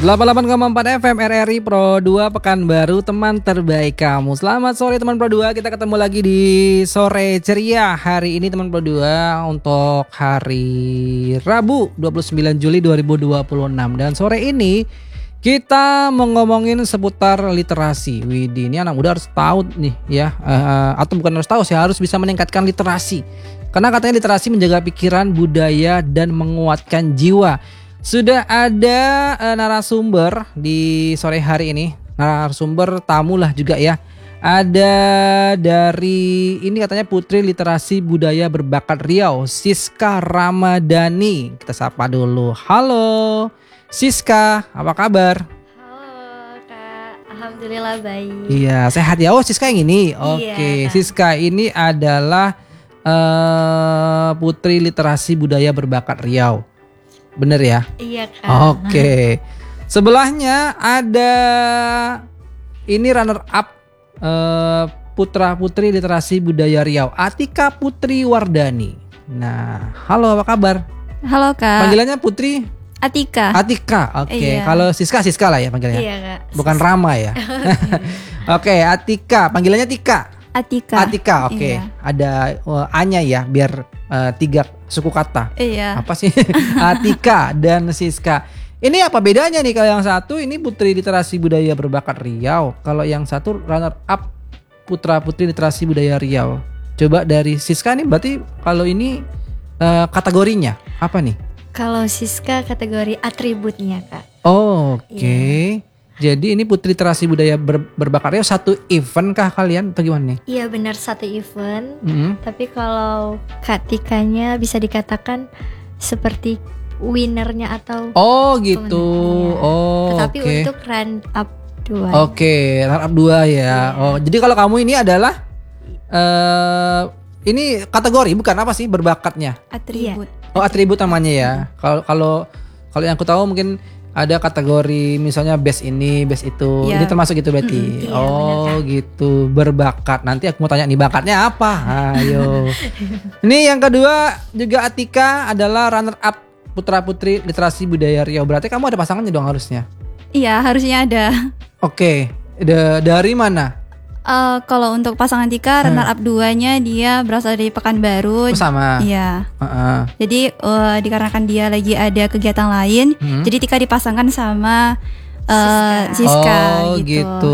88,4 FM RRI Pro 2 Pekanbaru, teman terbaik kamu. Selamat sore teman Pro 2. Kita ketemu lagi di Sore Ceria. Hari ini teman Pro 2 untuk hari Rabu 29 Juli 2026. Dan sore ini kita mau ngomongin seputar literasi. Widih, ini anak muda harus tahu nih ya, atau bukan harus tahu sih, harus bisa meningkatkan literasi. Karena katanya literasi menjaga pikiran, budaya, dan menguatkan jiwa. Sudah ada narasumber di sore hari ini, narasumber tamu lah juga ya. Ada dari ini katanya Putri Literasi Budaya Berbakat Riau, Siska Ramadhani. Kita sapa dulu. Halo Siska, apa kabar? Halo Kak, alhamdulillah baik. Iya, sehat ya. Oh, Siska yang ini. Oke, Siska ini adalah Putri Literasi Budaya Berbakat Riau. Bener ya? Iya Kak. Oke. Sebelahnya ada ini runner up Putra Putri Literasi Budaya Riau, Atika Putri Wardani. Nah, halo apa kabar? Halo Kak. Panggilannya Putri? Atika. Atika. Oke. Iya. Kalau Siska lah ya panggilannya. Iya Kak. Bukan Rama ya. Oke, Atika. Panggilannya Tika. Atika. Oke. Iya. Ada A-nya ya biar 3 suku kata. Iya. Apa sih? Atika dan Siska. Ini apa bedanya nih? Kalau yang satu ini Putri Literasi Budaya Berbakat Riau, kalau yang satu runner up Putra Putri Literasi Budaya Riau. Coba dari Siska nih, berarti kalau ini kategorinya apa nih? Kalau Siska kategori atributnya Kak. Oke. Jadi ini Putri Literasi Budaya Berbakat Riau satu event kah kalian atau gimana nih? Iya benar, satu event. Mm-hmm. Tapi kalau Kak Tikanya bisa dikatakan seperti winnernya atau gitu. Tetapi Oke. untuk run up 2. Oke, run up 2 ya. Iya. Oh, jadi kalau kamu ini adalah ini kategori bukan apa sih berbakatnya? Atribut. Oh, atribut namanya ya. Kalau yang aku tahu mungkin ada kategori misalnya best ini, best itu. Iya. Ini termasuk gitu berarti. Iya, benar, Kak. Gitu, berbakat. Nanti aku mau tanya nih bakatnya apa? Ayo. Ini yang kedua juga Atika adalah runner up Putra Putri Literasi Budaya Riau. Berarti kamu ada pasangannya dong harusnya. Iya, harusnya ada. Oke. Dari mana? Kalau untuk pasangan Tika, runner up 2-nya dia berasal dari Pekanbaru. Oh, sama. Iya. Heeh. Jadi dikarenakan dia lagi ada kegiatan lain, jadi Tika dipasangkan sama Siska gitu.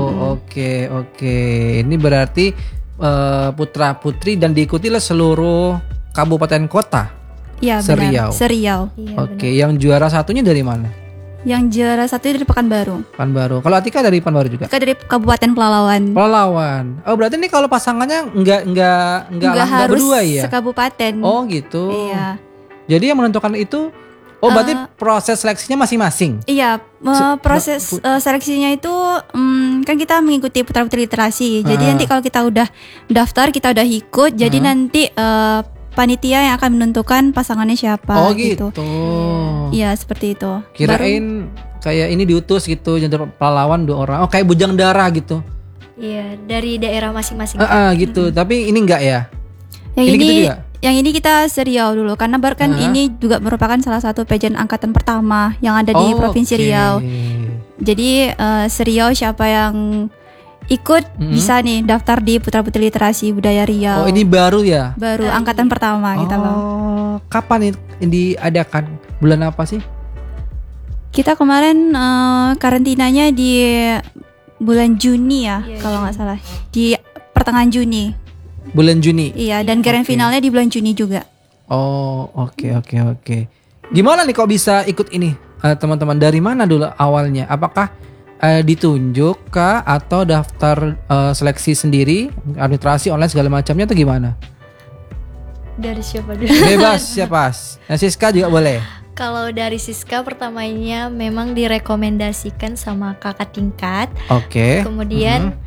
Oke. Ini berarti putra putri dan diikuti oleh seluruh kabupaten kota. Iya, benar. Seriau. Iya, Oke, yang juara satunya dari mana? Yang juara satu dari Pekanbaru. Pekanbaru. Kalau Atika dari Pekanbaru juga? Tika dari Kabupaten Pelalawan. Oh, berarti ini kalau pasangannya enggak harus berdua ya? sekabupaten. Oh, gitu. Iya. Jadi yang menentukan itu berarti proses seleksinya masing-masing. Iya, proses seleksinya itu kan kita mengikuti Putra Putri Literasi. Jadi nanti kalau kita udah daftar, kita udah ikut, jadi nanti panitia yang akan menentukan pasangannya siapa. Oh gitu. Iya, seperti itu. Kirain kayak ini diutus gitu, jadi pahlawan 2 orang. Oh, kayak bujang darah gitu. Iya, dari daerah masing-masing. Gitu. Tapi ini enggak ya? Yang ini gitu juga? Yang ini kita Seriau dulu karena kan ini juga merupakan salah satu pageant angkatan pertama yang ada di Provinsi Riau. Jadi Seriau siapa yang ikut bisa nih daftar di Putra Putri Literasi Budaya Riau. Oh, ini baru ya? Baru angkatan pertama kita, Bang. Kapan ini diadakan? Bulan apa sih? Kita kemarin karantinanya di bulan Juni ya, kalau nggak salah. Di pertengahan Juni. Bulan Juni. Iya, dan grand finalnya di bulan Juni juga. Oh, oke. Gimana nih kok bisa ikut ini? Teman-teman, dari mana dulu awalnya? Apakah ditunjuk kah atau daftar seleksi sendiri, administrasi online segala macamnya atau gimana? Dari siapa dulu? Bebas siapa? Nah, Siska juga boleh. Kalau dari Siska pertamanya memang direkomendasikan sama kakak tingkat. Oke. Kemudian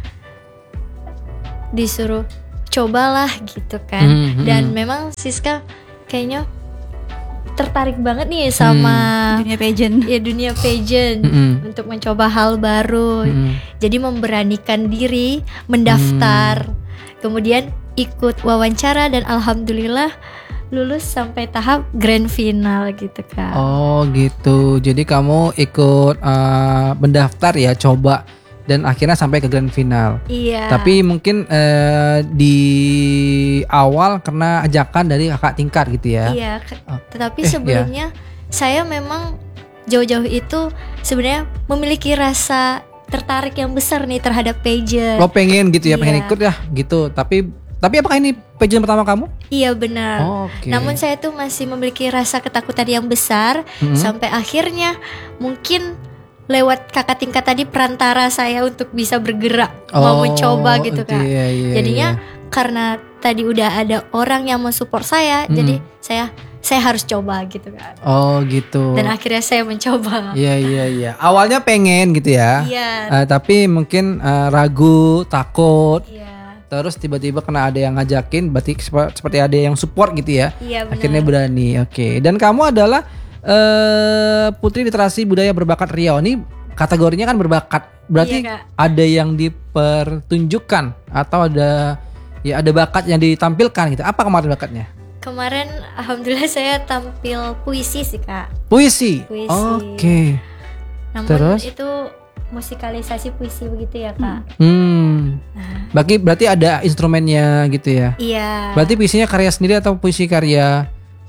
disuruh cobalah gitu kan. Dan memang Siska kayaknya tertarik banget nih sama dunia pageant. Ya, dunia pageant untuk mencoba hal baru. Jadi memberanikan diri mendaftar. Kemudian ikut wawancara dan alhamdulillah lulus sampai tahap grand final gitu Kak. Oh gitu. Jadi kamu ikut mendaftar ya, coba dan akhirnya sampai ke grand final. Iya. Tapi mungkin di awal kena ajakan dari kakak tingkat gitu ya. Iya. Tetapi sebelumnya saya memang jauh-jauh itu sebenarnya memiliki rasa tertarik yang besar nih terhadap pageant. Lo pengen gitu ya, pengen Iya. ikut ya gitu. Tapi apakah ini pageant pertama kamu? Iya benar. Oke. Namun saya tuh masih memiliki rasa ketakutan yang besar sampai akhirnya mungkin lewat kakak tingkat tadi perantara saya untuk bisa bergerak mau mencoba gitu Kak. Iya, Jadinya karena tadi udah ada orang yang mensupport saya, jadi saya harus coba gitu kan. Oh gitu. Dan akhirnya saya mencoba. Iya. Awalnya pengen gitu ya. Iya. Tapi mungkin ragu, takut. Iya. Terus tiba-tiba kena ada yang ngajakin, berarti seperti ada yang support gitu ya. Iya benar. Akhirnya berani. Oke. Dan kamu adalah Putri Literasi Budaya Berbakat Riau. Ini kategorinya kan berbakat. Berarti Iya, Kak. ada yang dipertunjukkan atau ada bakat yang ditampilkan gitu. Apa kemarin bakatnya? Kemarin alhamdulillah saya tampil puisi sih Kak. Puisi. Puisi. Oke. Namun Terus? itu musikalisasi puisi begitu ya Kak. Berarti ada instrumennya gitu ya. Iya. Berarti puisinya karya sendiri atau puisi karya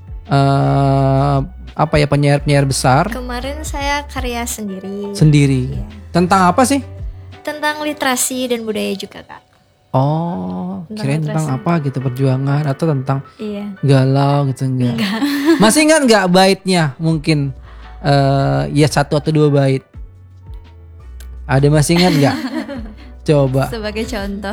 penyair besar? Kemarin saya karya sendiri. Sendiri. Iya. Tentang apa sih? Tentang literasi dan budaya juga Kak. Oh, Tentang kirain tentang literasi. apa gitu, perjuangan atau tentang Iya. galau gitu enggak? Masih ingat enggak baitnya mungkin ya 1 atau 2 bait? Ada masih ingat enggak? Coba. Sebagai contoh.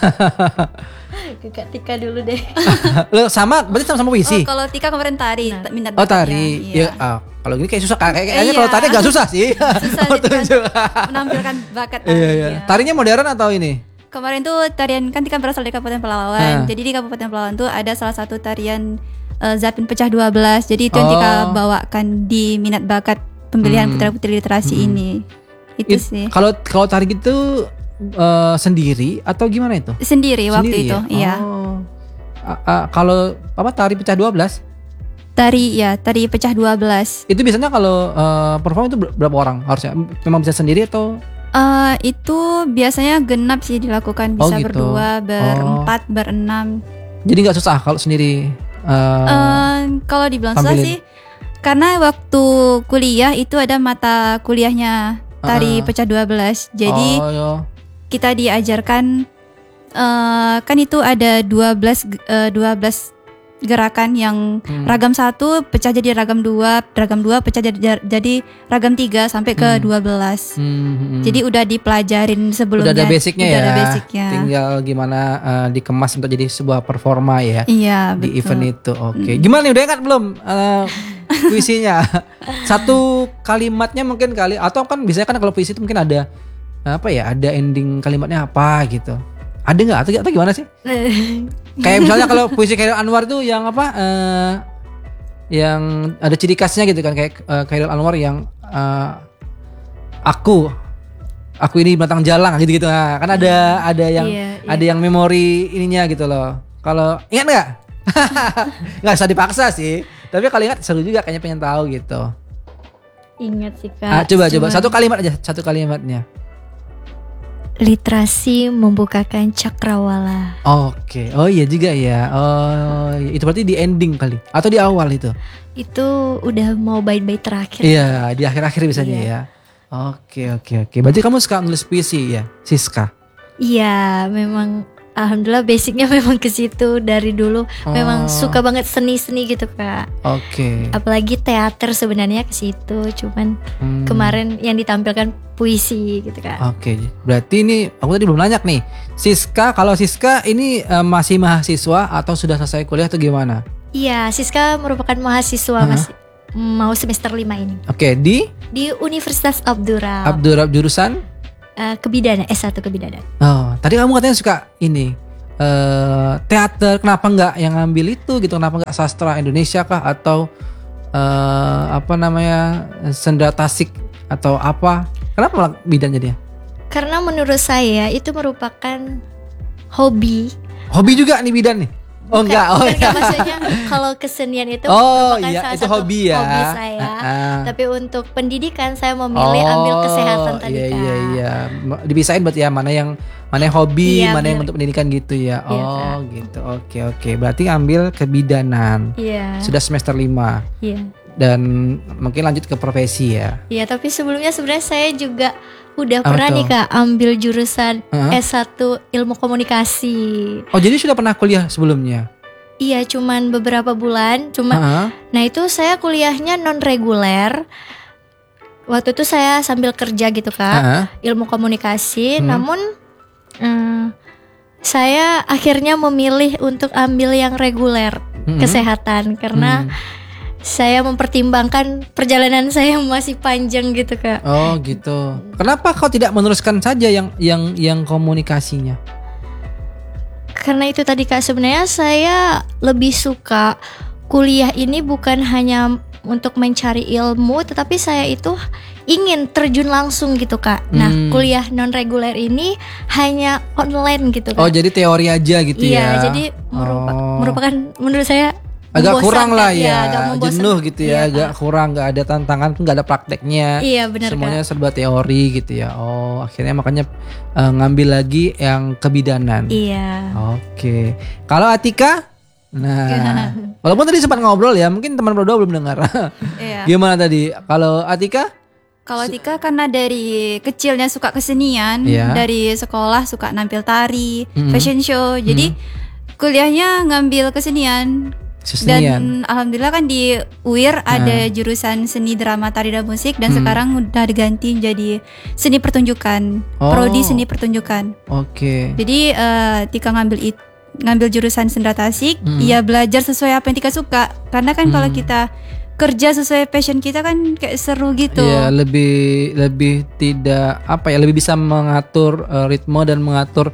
Ke Kak Tika dulu deh. Lo berarti sama puisi? Kalau Tika kemarin tari, minat Oh bakatnya, tari, iya. ya kalau gini kayak susah kayaknya Iya. kalau tari gak susah sih. Susah Oh, gitu kan, tunjuk. menampilkan bakat Iya. tarinya. Tarinya modern atau ini? Kemarin tuh tarian kan Tika berasal dari Kabupaten Pelalawan. Jadi di Kabupaten Pelalawan tuh ada salah satu tarian Zapin Pecah 12. Jadi itu yang Tika bawakan di minat bakat pemilihan putra-putri literasi ini. Itu sih. Kalau tari gitu sendiri atau gimana itu? Sendiri waktu Sendiri itu, ya? iya. Oh. Kalau tari pecah 12? Tari pecah 12. Itu biasanya kalau perform itu berapa orang harusnya? Memang bisa sendiri atau? Itu biasanya genap sih dilakukan, bisa gitu. berdua, berempat, berenam. Jadi nggak susah kalau sendiri? Kalau dibilang susah tampilin. sih, karena waktu kuliah itu ada mata kuliahnya tari pecah 12. Jadi kita diajarkan kan itu ada 12 gerakan yang ragam 1 pecah jadi ragam 2 pecah jadi ragam 3 sampai ke 12. Jadi udah dipelajarin sebelumnya. Udah ada basicnya udah ya. ada basicnya. Tinggal gimana dikemas untuk jadi sebuah performa ya. Iya, Di betul. event itu. Oke. Gimana nih, udah ingat belum puisinya? Satu kalimatnya mungkin kali, atau kan biasanya kan kalau puisi itu mungkin ada ada ending kalimatnya apa gitu. Ada nggak atau gimana sih? Kayak misalnya kalau puisi Chairil Anwar tuh yang yang ada ciri khasnya gitu kan, kayak Chairil Anwar yang aku ini batang jalang gitu. Nah, kan ada yang Iya. ada yang memori ininya gitu loh. Kalau ingat nggak? Nggak usah dipaksa sih. Tapi kalau ingat seru juga, kayaknya pengen tahu gitu. Ingat sih Kak. Coba Cuman satu kalimat aja, satu kalimatnya. literasi membukakan cakrawala. Oke. Oh iya juga ya. Oh, itu berarti di ending kali atau di awal itu? Itu udah mau bait-bait terakhir. Iya, di akhir-akhir biasanya Iya. ya. Oke. Berarti kamu suka nulis puisi ya, Siska? Iya, memang alhamdulillah basicnya memang ke situ dari dulu. Memang suka banget seni-seni gitu Kak. Oke. Apalagi teater sebenarnya ke situ. Cuman kemarin yang ditampilkan puisi gitu Kak. Oke. Berarti ini aku tadi belum nanya nih. Kalau Siska ini masih mahasiswa atau sudah selesai kuliah atau gimana? Iya, Siska merupakan mahasiswa masih mau semester 5 ini. Oke, di Universitas Abdurrahman. Abdurrahman jurusan? Kebidanan, S1 kebidanan. Oh, tadi kamu katanya suka ini teater. Kenapa nggak yang ngambil itu gitu? Kenapa nggak sastra Indonesia kah atau sendera tasik atau apa? Kenapa malah bidan jadinya? Karena menurut saya itu merupakan hobi. Hobi juga nih bidan nih. Oh enggak, maksudnya kalau kesenian itu oh merupakan iya, salah itu satu hobi ya. hobi saya. Tapi untuk pendidikan saya memilih ambil kesehatan tadi iya, Kak. iya. Dipisahin berarti ya, mana yang hobi, Iya, mana yang bener. untuk pendidikan gitu ya. Iya, Oh gitu, oke. Berarti ambil kebidanan. Iya. Sudah semester 5 Iya. dan mungkin lanjut ke profesi ya. Iya, tapi sebelumnya sebenarnya saya juga udah Apa pernah tuh? nih Kak ambil jurusan Hah? S1 Ilmu Komunikasi. Oh jadi sudah pernah kuliah sebelumnya? Iya, cuman beberapa bulan. Heeh. Nah itu saya kuliahnya non reguler. Waktu itu saya sambil kerja gitu Kak, Heeh. ilmu komunikasi. Namun saya akhirnya memilih untuk ambil yang reguler, kesehatan, karena saya mempertimbangkan perjalanan saya masih panjang gitu Kak. Oh gitu. Kenapa kau tidak meneruskan saja yang komunikasinya? Karena itu tadi Kak, sebenarnya saya lebih suka kuliah ini bukan hanya untuk mencari ilmu, tetapi saya itu ingin terjun langsung gitu Kak. Nah kuliah non reguler ini hanya online gitu Kak. Oh jadi teori aja gitu ya? Iya, jadi merupakan menurut saya agak kurang lah membosankan, ya, agak membosankan. jenuh gitu ya, Iya, agak kurang, nggak ada tantangan, nggak ada prakteknya. Iya, benar, semuanya Kak. serba teori gitu ya. Oh akhirnya makanya ngambil lagi yang kebidanan. Iya. Oke. Kalau Atika, nah walaupun tadi sempat ngobrol ya, mungkin teman berdua belum dengar. Iya. Gimana tadi? Kalau Atika? Kalau Tika karena dari kecilnya suka kesenian, Iya. dari sekolah suka nampil tari, fashion show, jadi kuliahnya ngambil kesenian. Kesenian. Dan alhamdulillah kan di UIR ada jurusan seni drama tari dan musik dan sekarang udah diganti jadi seni pertunjukan, Oh. prodi seni pertunjukan. Oke. Jadi Tika ngambil jurusan sendera tasik, ya belajar sesuai apa yang Tika suka. Karena kan kalau kita kerja sesuai passion kita kan kayak seru gitu. Iya, lebih tidak apa ya, lebih bisa mengatur ritme dan mengatur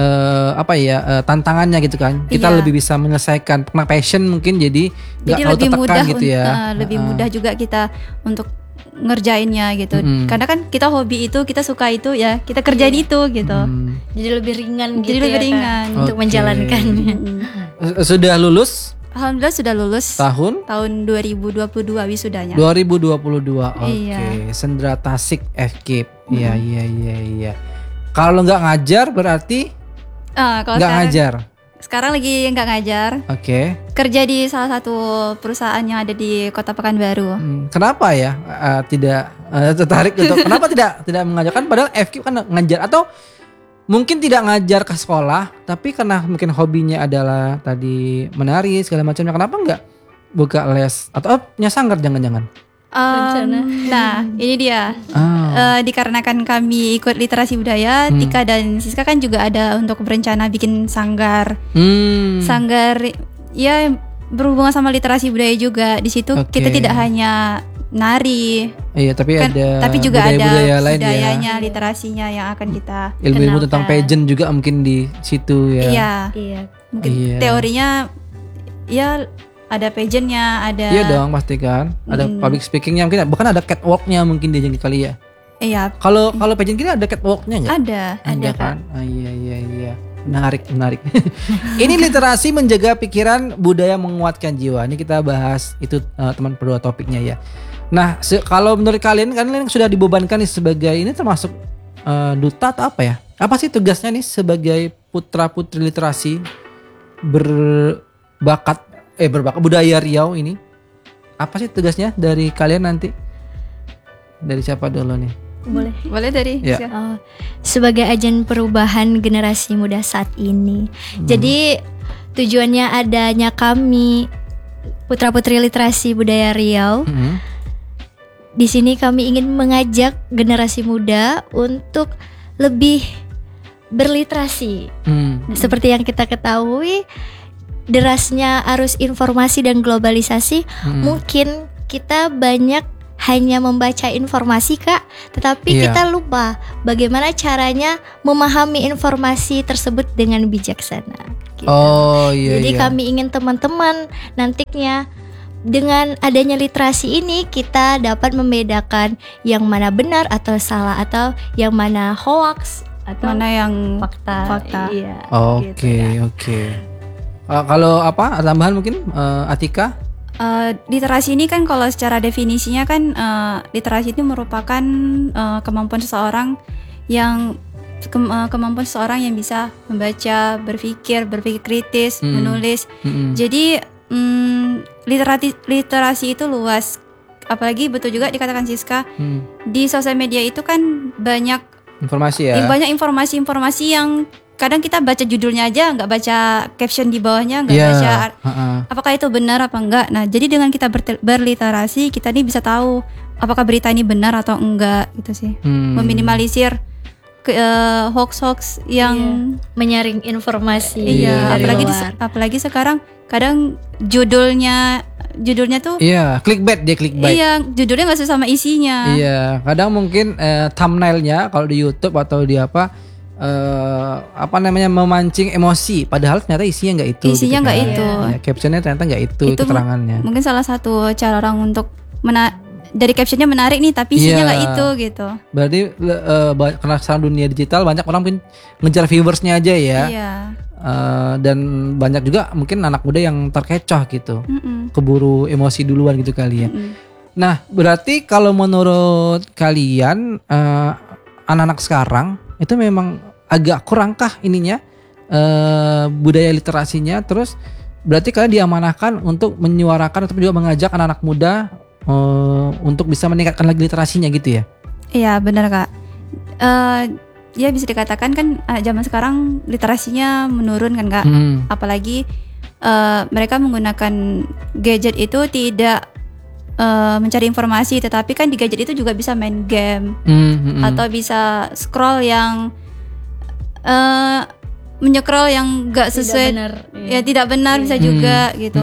tantangannya gitu kan. Kita Iya. lebih bisa menyelesaikan. Karena passion mungkin jadi nggak terlalu lebih tertekan mudah gitu ya. lebih mudah juga kita untuk ngerjainnya gitu. Karena kan kita hobi itu, kita suka itu ya, kita kerjain itu gitu. Jadi lebih ringan gitu Jadi lebih ya, Kak, ringan. untuk Oke. menjalankannya. Sudah lulus Alhamdulillah sudah lulus tahun tahun 2022 wisudanya. 2022. Oke, Iya. Sendera Tasik FKIP. Iya. Kalau nggak ngajar berarti Kalau nggak ngajar. sekarang lagi nggak ngajar, Oke. kerja di salah satu perusahaan yang ada di Kota Pekanbaru. Kenapa ya tidak tertarik untuk kenapa tidak mengajarkan padahal FKIP kan ngajar, atau mungkin tidak ngajar ke sekolah tapi karena mungkin hobinya adalah tadi menari segala macamnya, kenapa enggak buka les atau punya sanggar jangan-jangan? Nah ini dia. Dikarenakan kami ikut literasi budaya, Tika dan Siska kan juga ada untuk berencana bikin sanggar. Sanggar ya berhubungan sama literasi budaya juga. Di situ Oke. kita tidak hanya nari, Iya, tapi kan, ada tapi juga ada budaya-budaya lain ya. budayanya, literasinya yang akan kita Ilmu-ilmu tentang kenalkan. pageant juga mungkin di situ ya. Iya, Iya. mungkin Iya. teorinya ya ada pageantnya, ada. Iya dong pasti kan. Ada public speakingnya mungkin, bahkan ada catwalknya mungkin di kali ya. Iya, Kalau pageant kita ada catwalknya nggak? ada Kan? Iya. Menarik. Ini literasi menjaga pikiran, budaya menguatkan jiwa. Ini kita bahas itu teman berdua topiknya ya. Nah, kalau menurut kalian sudah dibebankan nih sebagai ini termasuk duta atau apa ya? Apa sih tugasnya nih sebagai putra putri literasi berbakat budaya Riau ini? Apa sih tugasnya dari kalian nanti? Dari siapa dulu nih? Boleh dari Ya. Siska? Sebagai agen perubahan generasi muda saat ini. Jadi tujuannya adanya kami Putra Putri Literasi Budaya Riau. Di sini kami ingin mengajak generasi muda untuk lebih berliterasi. Seperti yang kita ketahui, derasnya arus informasi dan globalisasi, mungkin kita banyak hanya membaca informasi Kak, tetapi Iya. kita lupa bagaimana caranya memahami informasi tersebut dengan bijaksana gitu. Oh iya. Jadi iya. kami ingin teman-teman nantinya dengan adanya literasi ini kita dapat membedakan yang mana benar atau salah, atau yang mana hoax atau Mana yang fakta. fakta. Iya. Oke, gitu ya. oke. Kalau apa tambahan mungkin Atika? Literasi ini kan kalau secara definisinya kan literasi itu merupakan kemampuan seseorang yang bisa membaca, berpikir kritis, menulis. Jadi literasi itu luas. Apalagi betul juga dikatakan Siska, di sosial media itu kan banyak informasi ya. Banyak informasi yang kadang kita baca judulnya aja, nggak baca caption di bawahnya, nggak baca apakah itu benar apa enggak. Nah, jadi dengan kita berliterasi, kita nih bisa tahu apakah berita ini benar atau enggak gitu sih. Meminimalisir hoax yang menyaring informasi. Iya, dari apalagi sekarang kadang judulnya tuh clickbait. Iya, judulnya nggak sesuai sama isinya. Iya, kadang mungkin thumbnailnya kalau di YouTube atau di memancing emosi, padahal ternyata isinya nggak itu. Isinya nggak gitu kan. itu. Ya, captionnya ternyata nggak itu keterangannya. Mungkin salah satu cara orang untuk dari captionnya menarik nih, tapi isinya nggak itu gitu. Berarti karena sekarang dunia digital banyak orang mungkin ngejar viewersnya aja ya. Iya. Dan banyak juga mungkin anak muda yang terkecoh gitu, keburu emosi duluan gitu kali ya. Nah, berarti kalau menurut kalian anak-anak sekarang itu memang agak kurangkah ininya budaya literasinya, terus berarti kalian diamanahkan untuk menyuarakan atau juga mengajak anak-anak muda untuk bisa meningkatkan lagi literasinya gitu ya? Iya benar Kak. Ya bisa dikatakan kan anak zaman sekarang literasinya menurun kan Kak. Apalagi mereka menggunakan gadget itu tidak mencari informasi, tetapi kan di gadget itu juga bisa main game atau bisa scroll yang menyecroll yang nggak sesuai, tidak benar bisa juga gitu.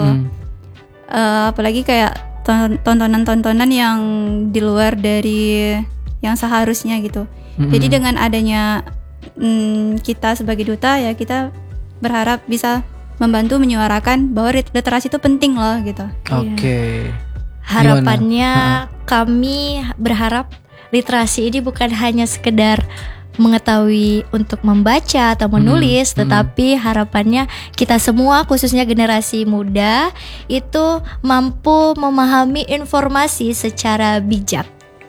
Apalagi kayak tontonan yang di luar dari yang seharusnya gitu. Jadi dengan adanya kita sebagai duta ya, kita berharap bisa membantu menyuarakan bahwa literasi itu penting loh gitu. Oke. Harapannya kami berharap literasi ini bukan hanya sekedar mengetahui untuk membaca atau menulis, tetapi harapannya kita semua khususnya generasi muda itu mampu memahami informasi secara bijak.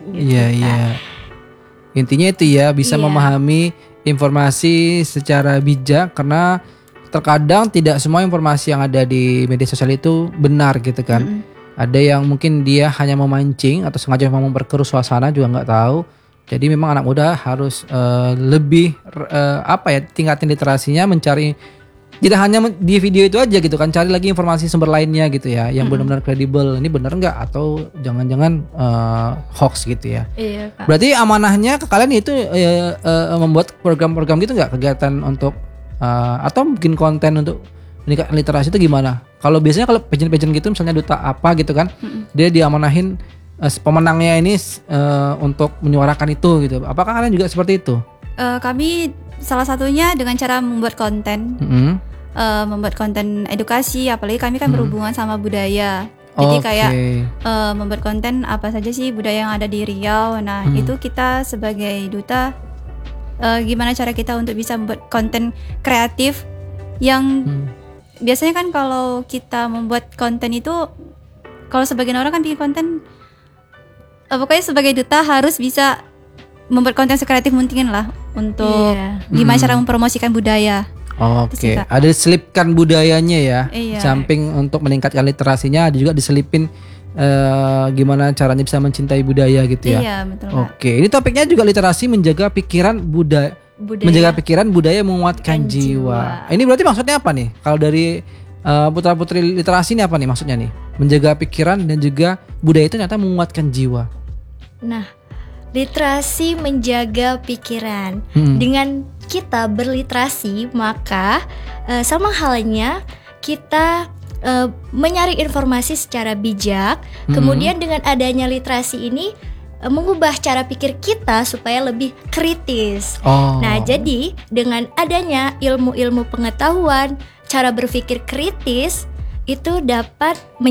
Iya. Intinya itu ya, bisa memahami informasi secara bijak, karena terkadang tidak semua informasi yang ada di media sosial itu benar gitu kan. Ada yang mungkin dia hanya memancing atau sengaja mau memperkeruh suasana, juga nggak tahu. Jadi memang anak muda harus lebih tingkatin literasinya, mencari tidak hanya di video itu aja gitu kan, cari lagi informasi sumber lainnya gitu ya, yang benar-benar kredibel. Ini benar nggak atau jangan-jangan hoax gitu ya. Iya, Kak. Berarti amanahnya ke kalian itu membuat program-program gitu nggak, kegiatan untuk atau bikin konten untuk meningkatkan literasi itu gimana? Kalau biasanya kalau pageant-pageant gitu misalnya duta apa gitu kan, dia diamanahin pemenangnya ini untuk menyuarakan itu gitu. Apakah kalian juga seperti itu? Kami salah satunya dengan cara membuat konten, membuat konten edukasi. Apalagi kami kan berhubungan sama budaya. Jadi kayak membuat konten apa saja sih budaya yang ada di Riau. Nah itu kita sebagai duta, gimana cara kita untuk bisa membuat konten kreatif yang biasanya kan kalau kita membuat konten itu, kalau sebagian orang kan bikin konten, pokoknya sebagai duta harus bisa membuat konten sekreatif mungkin lah untuk gimana cara mempromosikan budaya. Oke, ada diselipkan budayanya ya. Samping untuk meningkatkan literasinya, ada juga diselipin gimana caranya bisa mencintai budaya gitu ya. Iya, betul. Oke, ini topiknya juga literasi menjaga pikiran budaya. Menjaga pikiran budaya menguatkan jiwa. Ini berarti maksudnya apa nih? Kalau dari putra-putri literasi ini apa nih maksudnya nih? Menjaga pikiran dan juga budaya itu ternyata menguatkan jiwa. Nah, literasi menjaga pikiran. Dengan kita berliterasi, maka sama halnya kita menyaring informasi secara bijak. Kemudian dengan adanya literasi ini mengubah cara pikir kita supaya lebih kritis. Nah, jadi dengan adanya ilmu-ilmu pengetahuan, cara berpikir kritis itu dapat